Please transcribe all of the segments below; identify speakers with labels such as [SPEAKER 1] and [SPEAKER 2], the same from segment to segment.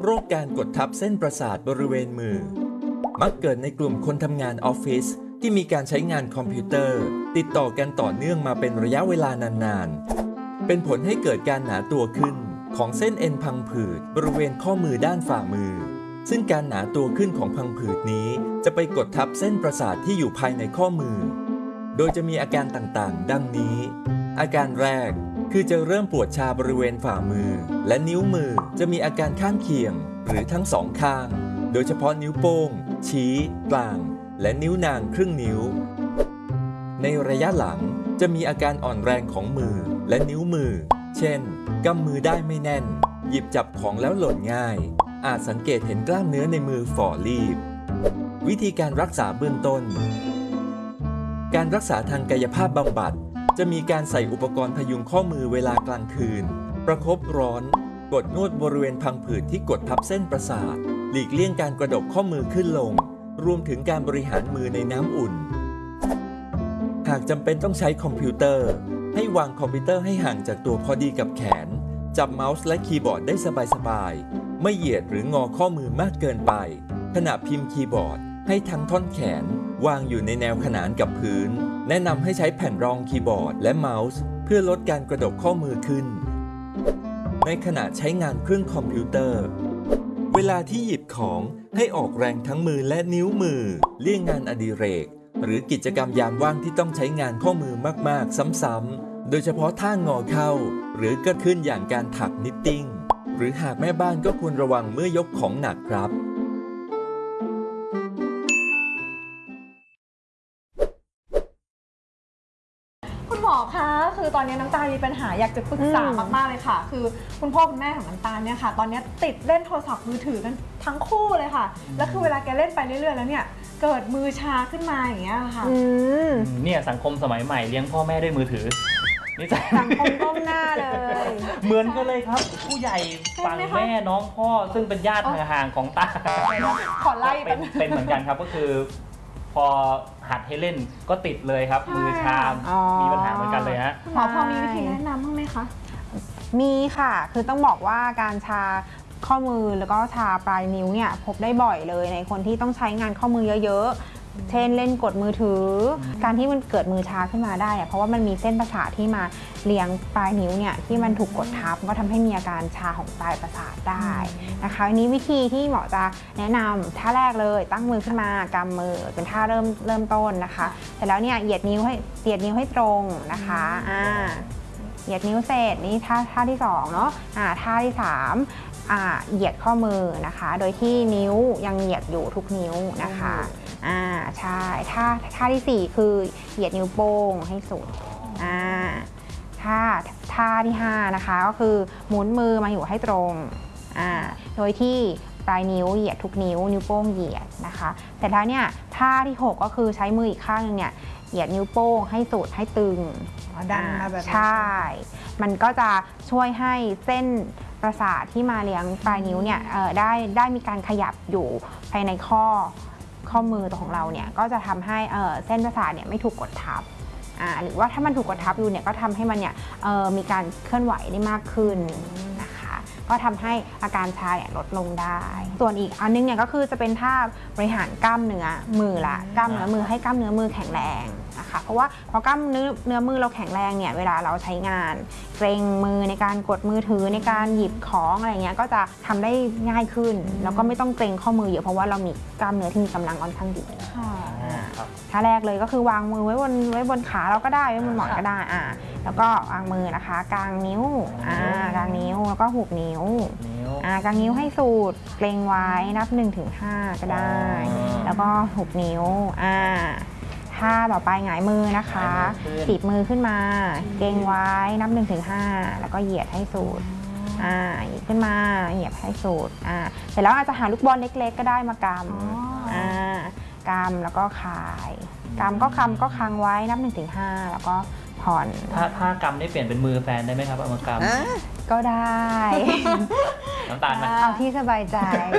[SPEAKER 1] โรคการกดทับเส้นประสาทบริเวณมือมักเกิดในกลุ่มคนทำงานออฟฟิศที่มีการใช้งานคอมพิวเตอร์ติดต่อกันต่อเนื่องมาเป็นระยะเวลานานๆเป็นผลให้เกิดการหนาตัวขึ้นของเส้นเอ็นพังผืดบริเวณข้อมือด้านฝ่ามือซึ่งการหนาตัวขึ้นของพังผืดนี้จะไปกดทับเส้นประสาทที่อยู่ภายในข้อมือโดยจะมีอาการต่างๆดังนี้อาการแรกคือจะเริ่มปวดชาบริเวณฝ่ามือและนิ้วมือจะมีอาการข้างเคียงหรือทั้งสองข้างโดยเฉพาะนิ้วโป้งชี้กลางและนิ้วนางครึ่งนิ้วในระยะหลังจะมีอาการอ่อนแรงของมือและนิ้วมือเช่นกำมือได้ไม่แน่นหยิบจับของแล้วหล่นง่ายอาจสังเกตเห็นกล้ามเนื้อในมือฝ่อรีบวิธีการรักษาเบื้องต้นการรักษาทางกายภาพบำบัดจะมีการใส่อุปกรณ์พยุงข้อมือเวลากลางคืนประคบร้อนกดนวดบริเวณพังผืดที่กดทับเส้นประสาทหลีกเลี่ยงการกระดกข้อมือขึ้นลงรวมถึงการบริหารมือในน้ำอุ่นหากจำเป็นต้องใช้คอมพิวเตอร์ให้วางคอมพิวเตอร์ให้ห่างจากตัวพอดีกับแขนจับเมาส์และคีย์บอร์ดได้สบายๆไม่เหยียดหรืองอข้อมือมากเกินไปขณะพิมพ์คีย์บอร์ดให้ทั้งท่อนแขนวางอยู่ในแนวขนานกับพื้นแนะนำให้ใช้แผ่นรองคีย์บอร์ดและเมาส์เพื่อลดการกระดกข้อมือขึ้นในขณะใช้งานเครื่องคอมพิวเตอร์เวลาที่หยิบของให้ออกแรงทั้งมือและนิ้วมือเลี่ยงงานอดิเรกหรือกิจกรรมยามว่างที่ต้องใช้งานข้อมือมากๆซ้ำๆโดยเฉพาะท่างอเข้าหรือเกิดขึ้นอย่างการถักนิตติ้งหรือหากแม่บ้านก็ควรระวังเมื่อยกของหนักครับ
[SPEAKER 2] หมอคะคือตอนนี้น้ำตาลมีปัญหาอยากจะปรึกษามากๆเลยค่ะคือคุณพ่อคุณแม่ของน้ำตาลเนี่ยค่ะตอนนี้ติดเล่นโทรศัพท์มือถือกันทั้งคู่เลยค่ะแล้วคือเวลาแกเล่นไปเรื่อยๆแล้วเนี่ยเกิดมือชาขึ้นมาอย่างเงี้ยค่ะ
[SPEAKER 3] เนี่ยสังคมสมัยใหม่เลี้ยงพ่อแม่ด้วยมือถือนี่
[SPEAKER 2] สังคมก้มหน้าเลย
[SPEAKER 3] เหมือนกันเลยครับผู้ใหญ่ฝั่งแม่น้องพ่อซึ่งเป็นญาติห่างๆของตา
[SPEAKER 2] ขอไล่
[SPEAKER 3] เป็นเหมือนกันครับก็คือพอหัดให้เล่นก็ติดเลยครับมือชามีปัญหาเหมือนกันเลยฮะ
[SPEAKER 2] หมอพอมีวิธีแนะนำบ้างไหมคะ
[SPEAKER 4] มีค่ะคือต้องบอกว่าการชาข้อมือแล้วก็ชาปลายนิ้วเนี่ยพบได้บ่อยเลยในคนที่ต้องใช้งานข้อมือเยอะๆเช่นเล่นกดมือถือการที่มันเกิดมือชาขึ้นมาได้เพราะว่ามันมีเส้นประสาทที่มาเลี้ยงปลายนิ้วเนี่ยที่มันถูกกดทับก็ทำให้มีอาการชาของปลายประสาทได้นะคะอันนี้วิธีที่หมอจะแนะนำท่าแรกเลยตั้งมือขึ้นมากำมือเป็นท่าเริ่มต้นนะคะเสร็จแล้วเนี่ยเหยียดนิ้วให้ตรงนะคะเหยียดนิ้วเสร็จนี่ท่าที่2เนาะท่าที่3เหยียดข้อมือนะคะโดยที่นิ้วยังเหยียดอยู่ทุกนิ้วนะคะใช่ท่าที่4คือเหยียดนิ้วโป้งให้สุดท่าที่5นะคะก็คือหมุนมือมาอยู่ให้ตรงโดยที่ปลายนิ้วเหยียดทุกนิ้วโป้งเหยียดนะคะเสร็จแล้วเนี่ยท่าที่6ก็คือใช้มืออีกข้างนึงเนี่ยเหยียดนิ้วโป้งให้สุดให้ตึง
[SPEAKER 2] ดันมาแบบ
[SPEAKER 4] ใช่มันก็จะช่วยให้เส้นประสาทที่มาเลี้ยงปลายนิ้วเนี่ยได้มีการขยับอยู่ภายในข้อมือของเราเนี่ยก็จะทำให้เส้นประสาทเนี่ยไม่ถูกกดทับหรือว่าถ้ามันถูกกดทับอยู่เนี่ยก็ทำให้มันเนี่ยมีการเคลื่อนไหวได้มากขึ้นนะคะก็ทำให้อาการชาเนี่ยลดลงได้ส่วนอีกอันนึงเนี่ยก็คือจะเป็นท่าบริหารกล้ามเนื้อมือละกล้ามเนื้อมือให้กล้ามเนื้อมือแข็งแรงนะคะเพราะว่าพอกล้ามเนื้อมือเราแข็งแรงเนี่ยเวลาเราใช้งานเกรงมือในการกดมือถือในการหยิบของอะไรเงี้ยก็จะทำได้ง่ายขึ้นแล้วก็ไม่ต้องเกรงข้อมือเยอะเพราะว่าเรามีกล้ามเนื้อที่มีกำลังค่อนข้างดีท่าแรกเลยก็คือวางมือไว้บนขาเราก็ได้ไว้บนหมอนก็ได้แล้วก็วางมือนะคะกลางนิ้วกลางนิ้วแล้วก็หุบนิ้วกลางนิ้วให้สุดเกรงไว้นับ 1-5 ก็ได้แล้วก็หุบนิ้วท่าต่อไปหงายมือนะคะตีบมือขึ้นมาเกรงไว้นับ 1-5 แล้วก็เหยียดให้สุดเหยียดขึ้นมาเหยียดให้สุดเสร็จแล้วอาจจะหาลูกบอลเล็กๆก็ได้มากำกำแล้วก็คลายกำก็ค้างไว้นับ 1-5 แล้วก็ผ่อน
[SPEAKER 3] ถ้ากำได้เปลี่ยนเป็นมือแฟนได้ไหมครับเอามากำ
[SPEAKER 4] กก็ได้
[SPEAKER 3] น้ำตาลไหม
[SPEAKER 4] เอาที่สบายใจ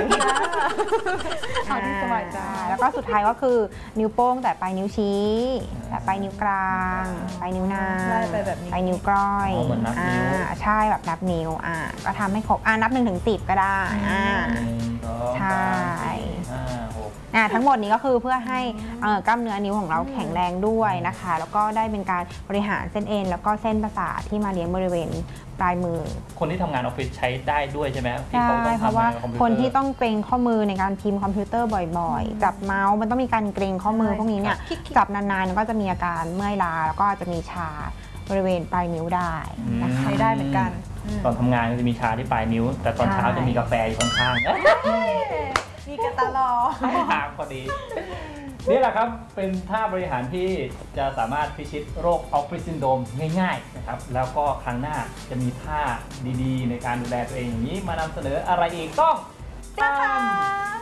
[SPEAKER 2] เอาที่สบายใจ
[SPEAKER 4] แล้วก็สุดท้ายก็คือนิ้วโป้งแต่ปลายนิ้วชี้แต่ปลายนิ้วกลางปลายนิ้วนาง
[SPEAKER 2] ไล่ไปแบบนี้
[SPEAKER 4] ปลายนิ้วก้อย
[SPEAKER 3] เหมือนนับนิ้ว
[SPEAKER 4] ใช่แบบนับนิ้วก็ทำให้ครบนับ1 ถึง 10ก็ได้
[SPEAKER 3] 1 2
[SPEAKER 4] ใช่
[SPEAKER 3] 3 4 5 6
[SPEAKER 4] ทั้งหมดนี้ก็คือเพื่อให้กล้ามเนื้อนิ้วของเราแข็งแรงด้วยนะคะแล้วก็ได้เป็นการบริหารเส้นเอ็นแล้วก็เส้นประสาทที่มาเลี้ยงบริเวณปลายมือ
[SPEAKER 3] คนที่ทำงานออฟฟิศใช้ได้ด้วยใช่ไหมที่
[SPEAKER 4] ใช่
[SPEAKER 3] เขาต้อง
[SPEAKER 4] เพราะ
[SPEAKER 3] ทำ
[SPEAKER 4] ว่าง
[SPEAKER 3] านคอมพิวเตอร์
[SPEAKER 4] คนที่ต้องเกรงข้อมือในการพิมพ์คอมพิวเตอร์บ่อยๆ จับเมาส์มันต้องมีการเกรงข้อมือพวกนี้เนี่ยจับนานๆมันก็จะมีอาการเมื่อยล้าแล้วก็จะมีชาบริเวณปลายนิ้วได้นะคะ
[SPEAKER 2] ใช้ได้เหมือนกัน
[SPEAKER 3] ตอนทำงานก็จะมีชาที่ปลายนิ้ว แต่ตอนเช้าจะมีกาแฟอยู่ข้างๆ
[SPEAKER 2] มีกระตาลอ
[SPEAKER 3] ทางพอดี นี่แหละครับเป็นท่าบริหารที่จะสามารถพิชิตโรคออฟฟิศซินโดรมง่ายๆนะครับแล้วก็ครั้งหน้าจะมีท่าดีๆ ในการดูแลตัวเองอย่างนี้มานำเสนออะไรอีกต้องตาม